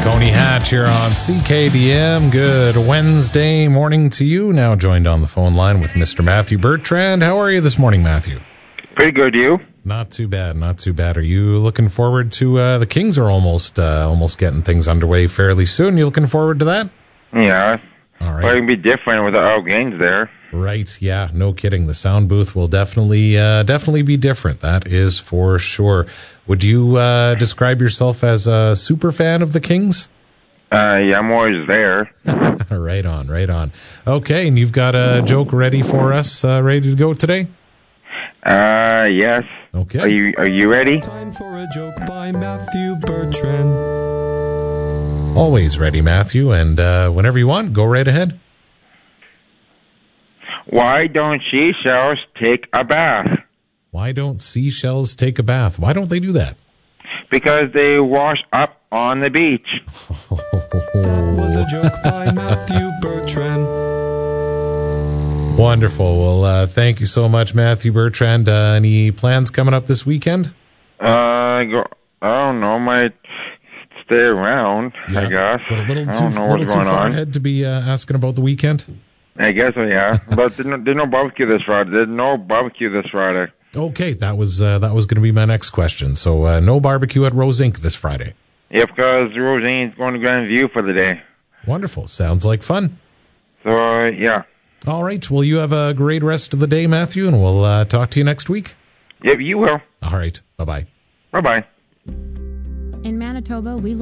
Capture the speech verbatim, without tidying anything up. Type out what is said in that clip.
Coney Hatch here on C K D M. Good Wednesday morning to you. Now joined on the phone line with Mister Matthew Bertrand. How are you this morning, Matthew? Pretty good, you? Not too bad, not too bad. Are you looking forward to, uh, the Kings are almost, uh, almost getting things underway fairly soon. You looking forward to that? Yeah. All right. Well, it can be different with the out games there. Right, yeah, no kidding. The sound booth will definitely uh, definitely be different. That is for sure. Would you uh, describe yourself as a super fan of the Kings? Uh, yeah, I'm always there. Right on, right on. Okay, and you've got a joke ready for us, uh, ready to go today? Uh, yes. Okay. Are you Are you ready? Time for a joke by Matthew Bertrand. Always ready, Matthew, and uh, whenever you want, go right ahead. Why don't seashells take a bath? Why don't seashells take a bath? Why don't they do that? Because they wash up on the beach. That was a joke by Matthew Bertrand. Wonderful. Well, uh, thank you so much, Matthew Bertrand. Uh, any plans coming up this weekend? Uh, go, I don't know. Might stay around, Yeah, I guess. But a little I too, don't know little what's too going far on. ahead to be uh, asking about the weekend? I guess so, yeah. But there's no, there's no barbecue this Friday. There's no barbecue this Friday. Okay, that was uh, that was going to be my next question. So uh, no barbecue at Rose Incorporated this Friday. Yeah, because Roseanne's going to Grand View for the day. Wonderful. Sounds like fun. So, uh, yeah. All right. Well, you have a great rest of the day, Matthew, and we'll uh, talk to you next week. Yep, you will. All right. Bye-bye. Bye-bye. In Manitoba, we